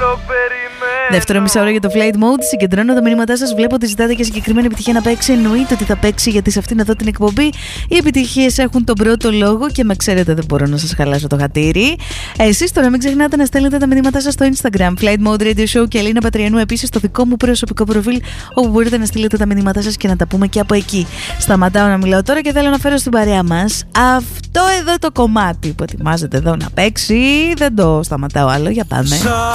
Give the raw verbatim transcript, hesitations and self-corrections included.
Δεύτερο μισάωρο για το Flight Mode. Συγκεντρώνω τα μηνύματά σας. Βλέπω ότι ζητάτε για συγκεκριμένη επιτυχία να παίξει. Εννοείται ότι θα παίξει, γιατί σε αυτήν εδώ την εκπομπή οι επιτυχίες έχουν τον πρώτο λόγο και με ξέρετε, δεν μπορώ να σας χαλάσω το χατήρι. Εσείς τώρα μην ξεχνάτε να στέλνετε τα μηνύματά σας στο Instagram Flight Mode Radio Show και Ελίνα Πατριανού. Επίσης στο δικό μου προσωπικό προφίλ, όπου μπορείτε να στείλετε τα μηνύματά σας και να τα πούμε και από εκεί. Σταματάω να μιλάω τώρα και θέλω να φέρω στην παρέα μας αυτό εδώ το κομμάτι που ετοιμάζεται εδώ να παίξει. Δεν το σταματάω άλλο. Για πάμε.